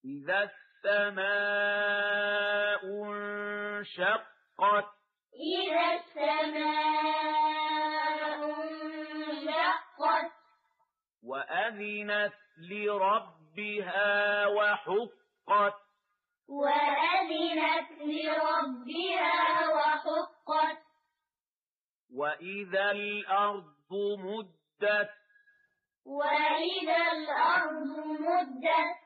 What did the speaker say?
إذا السماء انشقت إذا السماء انشقت وأذنت لربها وحقت وأذنت لربها وحقت وإذا الأرض مدت وإذا الأرض مدت